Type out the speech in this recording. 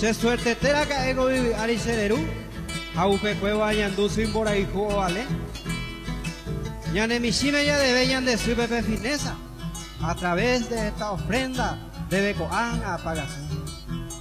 Se suerte tera que ego vivi aricereru. Aupe cueva yandu sin por ahí jugo vale. Ñane mishime ya debeñan de su pepe fineza. A través de esta ofrenda de Becoán a pagación.